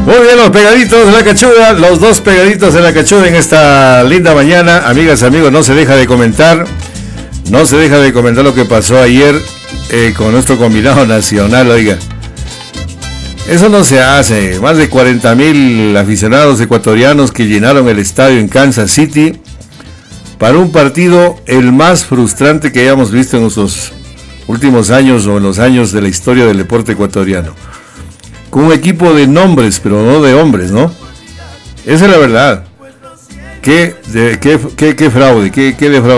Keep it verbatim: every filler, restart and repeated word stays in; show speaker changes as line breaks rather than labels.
Muy bien, los pegaditos de la cachuda, los dos pegaditos de la cachuda en esta linda mañana. Amigas, amigos, no se deja de comentar, no se deja de comentar lo que pasó ayer eh, con nuestro combinado nacional, oiga. Eso no se hace. Más de cuarenta mil aficionados ecuatorianos que llenaron el estadio en Kansas City para un partido el más frustrante que hayamos visto en nuestros últimos años o en los años de la historia del deporte ecuatoriano. Con un equipo de nombres, pero no de hombres, ¿no? Esa es la verdad. ¿Qué, de, qué, qué, qué fraude? ¿Qué, qué defraude?